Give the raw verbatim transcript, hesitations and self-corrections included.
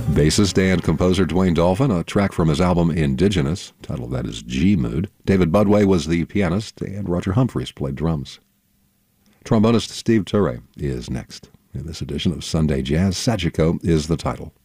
Bassist and composer Dwayne Dolphin, a track from his album Indigenous, title of that is G-Mood. David Budway was the pianist, and Roger Humphreys played drums. Trombonist Steve Turre is next. In this edition of Sunday Jazz, Sachiko is the title.